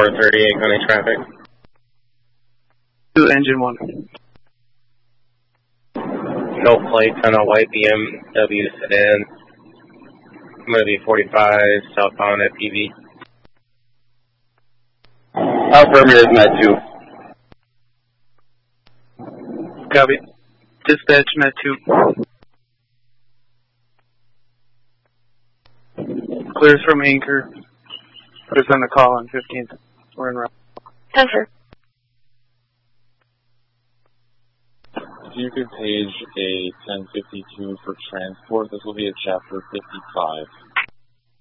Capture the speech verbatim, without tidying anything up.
thirty-eight, County Traffic. To engine one. No plates on a white B M W sedan. Movie forty-five, southbound at P V. Affirmative, Med two. Copy. Dispatch, Med two. Clears from anchor. Put us on the call on fifteenth. We're in route. Cover. If you could page a ten fifty-two for transport, this will be a chapter fifty-five.